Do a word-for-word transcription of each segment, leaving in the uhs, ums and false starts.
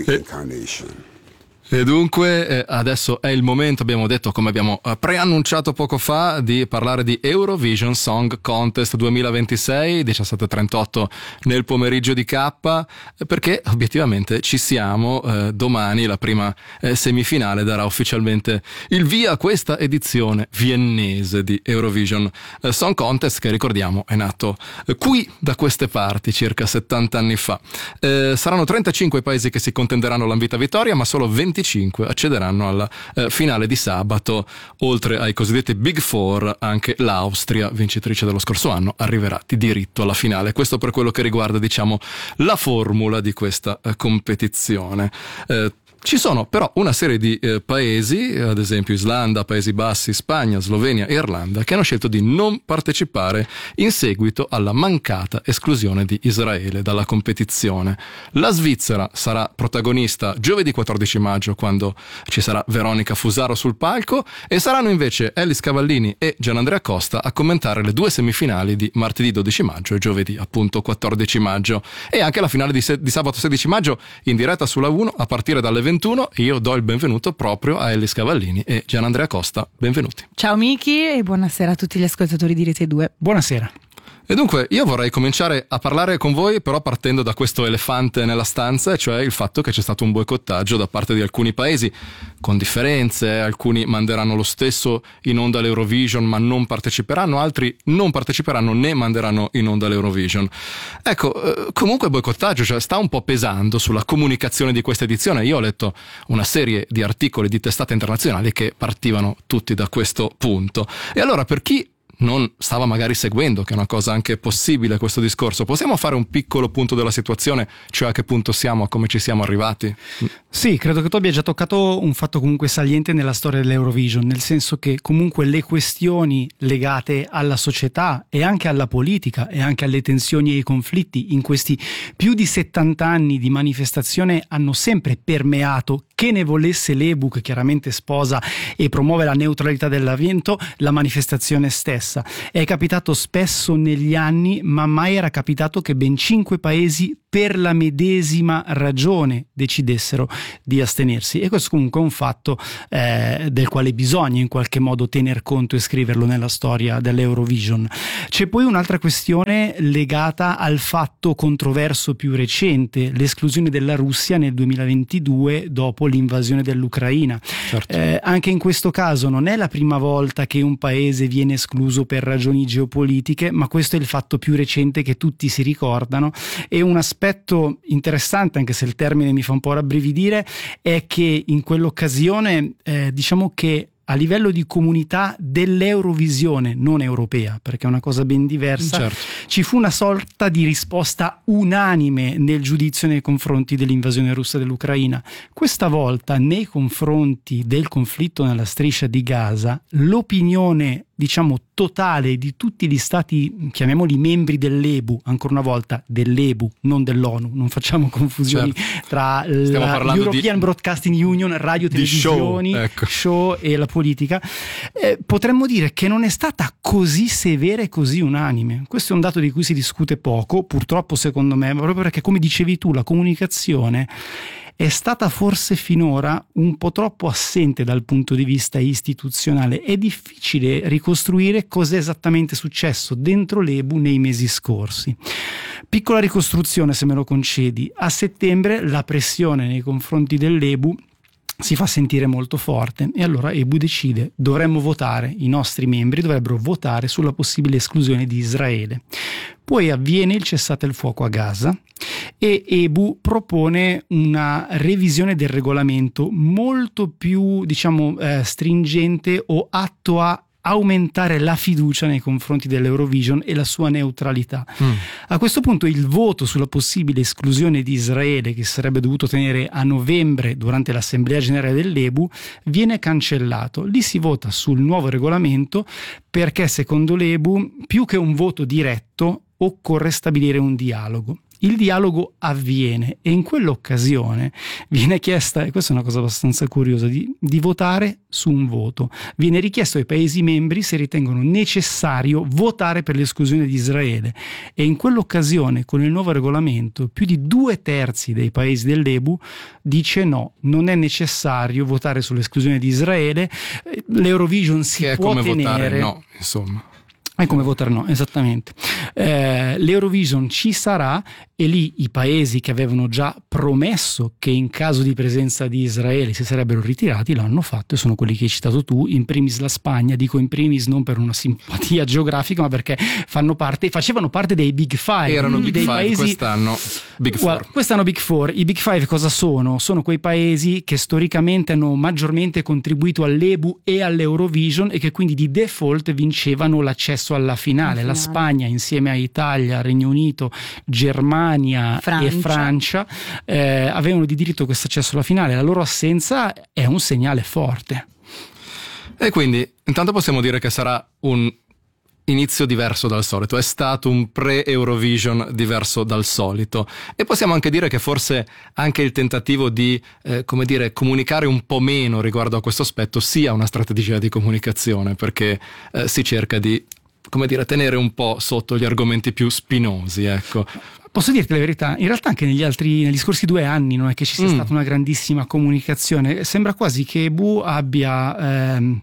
incarnation. E dunque eh, adesso è il momento, abbiamo detto, come abbiamo eh, preannunciato poco fa, di parlare di Eurovision Song Contest duemilaventisei, diciassette e trentotto nel pomeriggio di K, perché obiettivamente ci siamo. Eh, domani la prima eh, semifinale darà ufficialmente il via a questa edizione viennese di Eurovision eh, Song Contest, che ricordiamo è nato eh, qui da queste parti circa settanta anni fa. Eh, saranno trentacinque i paesi che si contenderanno l'invita vittoria, ma solo venticinque accederanno alla eh, finale di sabato. Oltre ai cosiddetti Big Four, anche l'Austria, vincitrice dello scorso anno, arriverà di diritto alla finale. Questo per quello che riguarda, diciamo, la formula di questa eh, competizione. Eh, Ci sono però una serie di eh, paesi, ad esempio Islanda, Paesi Bassi, Spagna, Slovenia e Irlanda, che hanno scelto di non partecipare in seguito alla mancata esclusione di Israele dalla competizione. La Svizzera sarà protagonista giovedì quattordici maggio, quando ci sarà Veronica Fusaro sul palco, e saranno invece Elis Cavallini e Gianandrea Costa a commentare le due semifinali di martedì dodici maggio e giovedì appunto quattordici maggio, e anche la finale di, se- di sabato sedici maggio in diretta sulla uno a partire dalle ventuno. Io do il benvenuto proprio a Elis Cavallini e Gianandrea Costa. Benvenuti. Ciao Miki e buonasera a tutti gli ascoltatori di Rete due. Buonasera. E dunque io vorrei cominciare a parlare con voi, però partendo da questo elefante nella stanza, cioè il fatto che c'è stato un boicottaggio da parte di alcuni paesi, con differenze. Alcuni manderanno lo stesso in onda l'Eurovision ma non parteciperanno, altri non parteciperanno né manderanno in onda l'Eurovision. Ecco, comunque il boicottaggio, cioè, sta un po' pesando sulla comunicazione di questa edizione. Io ho letto una serie di articoli di testate internazionali che partivano tutti da questo punto. E allora, per chi non stava magari seguendo, che è una cosa anche possibile, questo discorso, possiamo fare un piccolo punto della situazione, cioè a che punto siamo, a come ci siamo arrivati? Sì, credo che tu abbia già toccato un fatto comunque saliente nella storia dell'Eurovision, nel senso che comunque le questioni legate alla società e anche alla politica e anche alle tensioni e ai conflitti in questi più di settanta anni di manifestazione hanno sempre permeato, che ne volesse l'E B U, che chiaramente sposa e promuove la neutralità dell'evento, la manifestazione stessa. È capitato spesso negli anni, ma mai era capitato che ben cinque paesi per la medesima ragione decidessero di astenersi, e questo comunque è un fatto eh, del quale bisogna in qualche modo tener conto e scriverlo nella storia dell'Eurovision. C'è poi un'altra questione legata al fatto controverso più recente, l'esclusione della Russia nel duemilaventidue dopo l'invasione dell'Ucraina. Certo. Eh, anche in questo caso non è la prima volta che un paese viene escluso per ragioni geopolitiche, ma questo è il fatto più recente che tutti si ricordano. E un aspetto interessante, anche se il termine mi fa un po' rabbrividire, è che in quell'occasione eh, diciamo che a livello di comunità dell'Eurovisione non europea, perché è una cosa ben diversa, certo, ci fu una sorta di risposta unanime nel giudizio nei confronti dell'invasione russa dell'Ucraina. Questa volta nei confronti del conflitto nella striscia di Gaza, l'opinione diciamo totale di tutti gli stati, chiamiamoli membri dell'E B U, ancora una volta dell'E B U, non dell'ONU, non facciamo confusioni, certo, tra la European di, Broadcasting Union, radio, televisioni, show, ecco. show e la politica, eh, potremmo dire che non è stata così severa e così unanime. Questo è un dato di cui si discute poco, purtroppo, secondo me, proprio perché, come dicevi tu, la comunicazione è stata forse finora un po' troppo assente dal punto di vista istituzionale. È difficile ricostruire cosa è esattamente successo dentro l'E B U nei mesi scorsi. Piccola ricostruzione, se me lo concedi. A settembre la pressione nei confronti dell'E B U si fa sentire molto forte, e allora E B U decide: dovremmo votare, i nostri membri dovrebbero votare sulla possibile esclusione di Israele. Poi avviene il cessate il fuoco a Gaza e E B U propone una revisione del regolamento molto più, diciamo, eh, stringente o atto a aumentare la fiducia nei confronti dell'Eurovision e la sua neutralità. Mm. A questo punto il voto sulla possibile esclusione di Israele, che sarebbe dovuto tenere a novembre durante l'Assemblea Generale dell'E B U, viene cancellato. Lì si vota sul nuovo regolamento perché, secondo l'E B U, più che un voto diretto occorre stabilire un dialogo. il dialogo avviene e in quell'occasione viene chiesta, e questa è una cosa abbastanza curiosa, di, di votare su un voto. Viene richiesto ai Paesi membri se ritengono necessario votare per l'esclusione di Israele, e in quell'occasione, con il nuovo regolamento, più di due terzi dei Paesi dell'E B U dice no, non è necessario votare sull'esclusione di Israele. L'Eurovision si che può è come tenere, votare no, insomma. È come votare no, esattamente. Eh, L'Eurovision ci sarà e lì i paesi che avevano già promesso che in caso di presenza di Israele si sarebbero ritirati lo hanno fatto, e sono quelli che hai citato tu, in primis la Spagna. Dico in primis non per una simpatia geografica, ma perché fanno parte, facevano parte dei Big Five. Erano Big dei Five, paesi, quest'anno Big Four. Well, quest'anno Big Four. I Big Five cosa sono? Sono quei paesi che storicamente hanno maggiormente contribuito all'E B U e all'Eurovision e che quindi di default vincevano l'accesso alla finale. La Spagna insieme a Italia, Regno Unito, Germania Francia. e Francia eh, avevano di diritto questo accesso alla finale. La loro assenza è un segnale forte. E quindi intanto possiamo dire che sarà un inizio diverso dal solito, è stato un pre-Eurovision diverso dal solito, e possiamo anche dire che forse anche il tentativo di eh, come dire comunicare un po' meno riguardo a questo aspetto sia una strategia di comunicazione, perché eh, si cerca di come dire tenere un po' sotto gli argomenti più spinosi, ecco. Posso dirti la verità, in realtà anche negli altri, negli scorsi due anni non è che ci sia Mm. stata una grandissima comunicazione. Sembra quasi che E B U abbia ehm,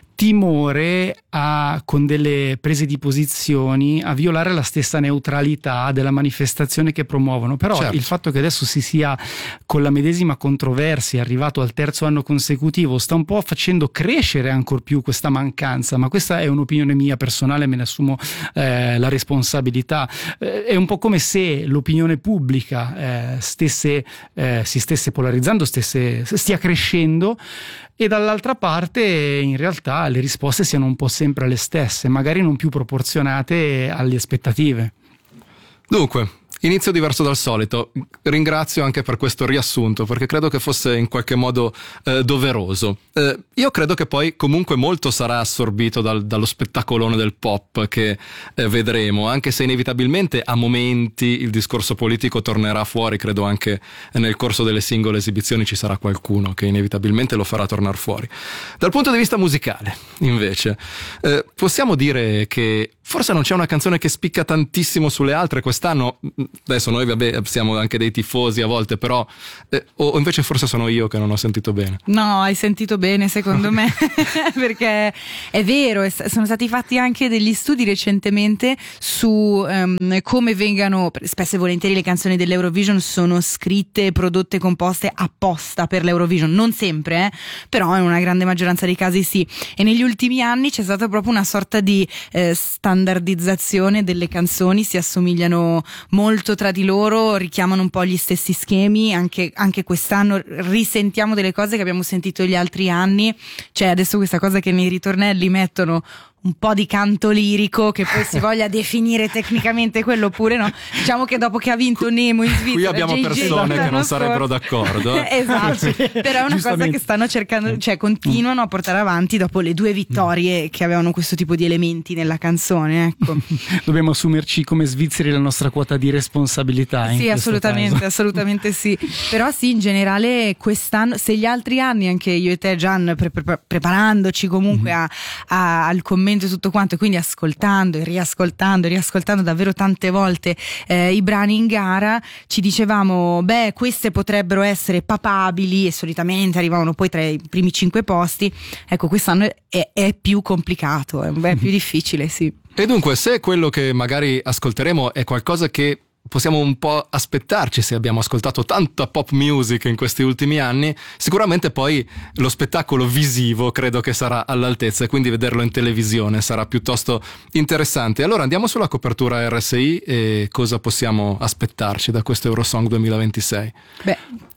timore a, con delle prese di posizioni, a violare la stessa neutralità della manifestazione che promuovono. Però Certo. il fatto che adesso si sia con la medesima controversia arrivato al terzo anno consecutivo sta un po' facendo crescere ancor più questa mancanza, ma questa è un'opinione mia personale, me ne assumo eh, la responsabilità. Eh, è un po' come se l'opinione pubblica eh, stesse, eh, si stesse polarizzando, stesse, stia crescendo, e dall'altra parte in realtà le risposte siano un po' sempre le stesse, magari non più proporzionate alle aspettative. Dunque, inizio diverso dal solito. Ringrazio anche per questo riassunto, perché credo che fosse in qualche modo eh, doveroso. Eh, io credo che poi comunque molto sarà assorbito dal, dallo spettacolone del pop che eh, vedremo, anche se inevitabilmente a momenti il discorso politico tornerà fuori. Credo anche nel corso delle singole esibizioni ci sarà qualcuno che inevitabilmente lo farà tornare fuori. Dal punto di vista musicale, invece, eh, possiamo dire che forse non c'è una canzone che spicca tantissimo sulle altre quest'anno. Adesso noi vabbè siamo anche dei tifosi a volte, però eh, o invece forse sono io che non ho sentito bene. No, hai sentito bene secondo me, perché è vero, sono stati fatti anche degli studi recentemente su um, come vengano, spesso e volentieri le canzoni dell'Eurovision sono scritte e prodotte, composte apposta per l'Eurovision, non sempre, eh, però in una grande maggioranza dei casi sì, e negli ultimi anni c'è stata proprio una sorta di eh, standardizzazione delle canzoni, si assomigliano molto tra di loro, richiamano un po' gli stessi schemi. Anche, anche quest'anno risentiamo delle cose che abbiamo sentito gli altri anni. C'è adesso questa cosa che nei ritornelli mettono un po' di canto lirico, che poi si voglia definire tecnicamente quello oppure no. Diciamo che dopo che ha vinto Nemo in Svizzera, Qui abbiamo J J persone che non sarebbero scorso. d'accordo. eh. Esatto, però è una cosa che stanno cercando, cioè continuano a portare avanti dopo le due vittorie che avevano questo tipo di elementi nella canzone, ecco. Dobbiamo assumerci come svizzeri la nostra quota di responsabilità. In Sì, questo assolutamente, caso. assolutamente sì. Però sì, in generale quest'anno, se gli altri anni anche io e te, Gian, pre- pre- preparandoci comunque a, a, al commento e tutto quanto, e quindi ascoltando e riascoltando e riascoltando davvero tante volte eh, i brani in gara, ci dicevamo beh, queste potrebbero essere papabili, e solitamente arrivavano poi tra i primi cinque posti. Ecco, quest'anno è, è più complicato, è, è più difficile, sì. E dunque, se quello che magari ascolteremo è qualcosa che possiamo un po' aspettarci, se abbiamo ascoltato tanta pop music in questi ultimi anni, sicuramente poi lo spettacolo visivo credo che sarà all'altezza, e quindi vederlo in televisione sarà piuttosto interessante. Allora andiamo sulla copertura R S I e cosa possiamo aspettarci da questo Eurosong duemilaventisei. Beh,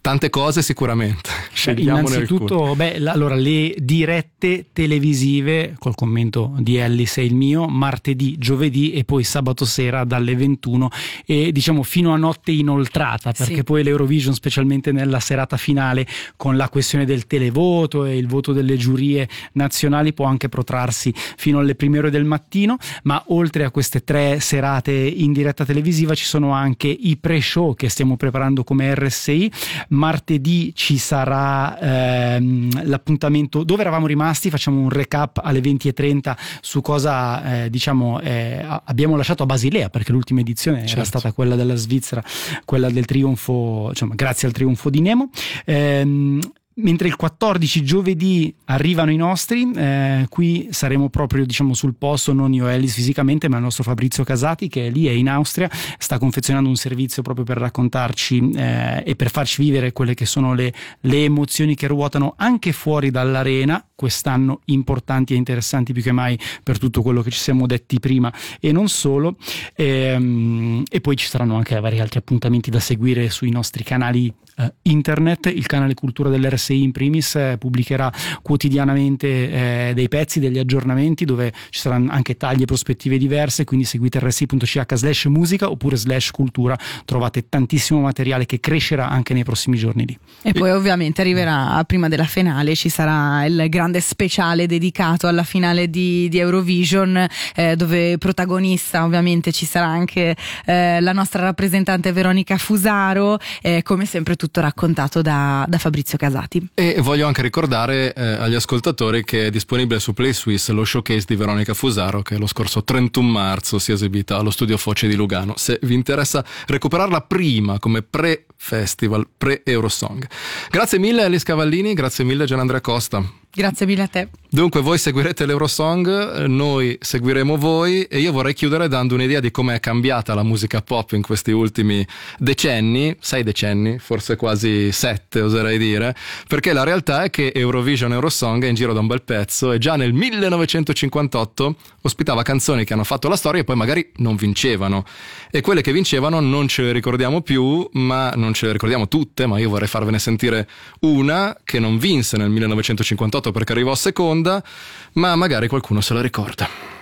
Tante cose sicuramente. Scegliamone innanzitutto, beh, la, allora le dirette televisive col commento di Ellis e il mio martedì, giovedì e poi sabato sera dalle ventuno e diciamo fino a notte inoltrata, perché sì. Poi l'Eurovision, specialmente nella serata finale con la questione del televoto e il voto delle giurie nazionali, può anche protrarsi fino alle prime ore del mattino. Ma oltre a queste tre serate in diretta televisiva ci sono anche i pre-show che stiamo preparando come R S I. Martedì ci sarà ehm, l'appuntamento dove eravamo rimasti, facciamo un recap alle venti e trenta su cosa eh, diciamo eh, abbiamo lasciato a Basilea, perché l'ultima edizione certo. Era stata quella della Svizzera, quella del trionfo, insomma grazie al trionfo di Nemo. ehm, Mentre il quattordici giovedì arrivano i nostri, eh, qui saremo proprio diciamo sul posto, non io e Ellis fisicamente, ma il nostro Fabrizio Casati che è lì, è in Austria, sta confezionando un servizio proprio per raccontarci eh, e per farci vivere quelle che sono le, le emozioni che ruotano anche fuori dall'arena, quest'anno importanti e interessanti più che mai per tutto quello che ci siamo detti prima e non solo. E, e poi ci saranno anche vari altri appuntamenti da seguire sui nostri canali Uh, internet. Il canale Cultura dell'R S I in primis eh, pubblicherà quotidianamente eh, dei pezzi, degli aggiornamenti dove ci saranno anche taglie e prospettive diverse, quindi seguite rsi.ch slash musica oppure slash cultura, trovate tantissimo materiale che crescerà anche nei prossimi giorni lì. E poi ovviamente arriverà prima della finale, ci sarà il grande speciale dedicato alla finale di, di Eurovision eh, dove protagonista ovviamente ci sarà anche eh, la nostra rappresentante Veronica Fusaro, eh, come sempre tutto raccontato da, da Fabrizio Casati. E voglio anche ricordare eh, agli ascoltatori che è disponibile su Play Swiss lo showcase di Veronica Fusaro, che lo scorso trentuno marzo si è esibita allo Studio Foce di Lugano. Se vi interessa recuperarla prima come pre-festival, pre-Eurosong. Grazie mille Ellis Cavallini, grazie mille Gianandrea Costa. Grazie mille a te. Dunque voi seguirete l'Eurosong, noi seguiremo voi e io vorrei chiudere dando un'idea di come è cambiata la musica pop in questi ultimi decenni, sei decenni, forse quasi sette oserei dire, perché la realtà è che Eurovision Eurosong è in giro da un bel pezzo e già nel millenovecentocinquantotto ospitava canzoni che hanno fatto la storia e poi magari non vincevano, e quelle che vincevano non ce le ricordiamo più, ma non ce le ricordiamo tutte, ma io vorrei farvene sentire una che non vinse nel millenovecentocinquantotto perché arrivò a seconda, ma magari qualcuno se la ricorda.